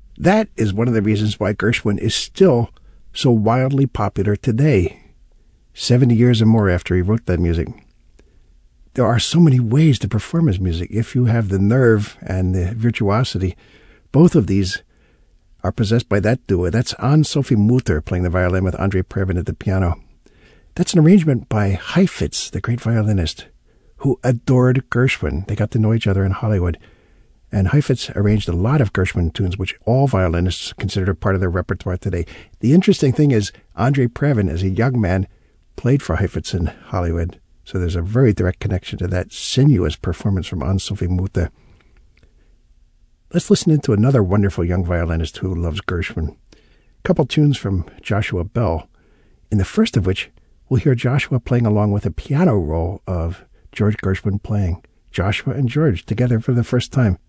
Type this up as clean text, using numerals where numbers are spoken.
That is one of the reasons why Gershwin is still so wildly popular today, 70 years or more after he wrote that music. There are so many ways to perform his music. If you have the nerve and the virtuosity, both of these are possessed by that duo. That's Anne-Sophie Mutter playing the violin with Andre Previn at the piano. That's an arrangement by Heifetz, the great violinist, who adored Gershwin. They got to know each other in Hollywood. And Heifetz arranged a lot of Gershwin tunes, which all violinists consider part of their repertoire today. The interesting thing is, Andre Previn, as a young man, played for Heifetz in Hollywood. So there's a very direct connection to that sinuous performance from Anne-Sophie Mutter. Let's listen into another wonderful young violinist who loves Gershwin. A couple tunes from Joshua Bell, in the first of which we'll hear Joshua playing along with a piano roll of George Gershwin playing. Joshua and George together for the first time.